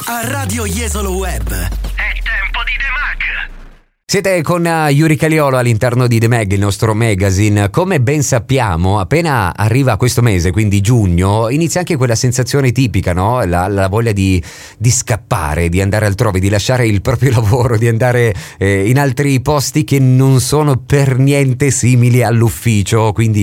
a Radio Jesolo Web. È tempo di The Mag. Siete con Yuri Caliolo all'interno di The Mag, il nostro magazine. Come ben sappiamo, appena arriva questo mese, quindi giugno, inizia anche quella sensazione tipica, no? La voglia di scappare, di andare altrove, di lasciare il proprio lavoro, di andare in altri posti che non sono per niente simili all'ufficio, quindi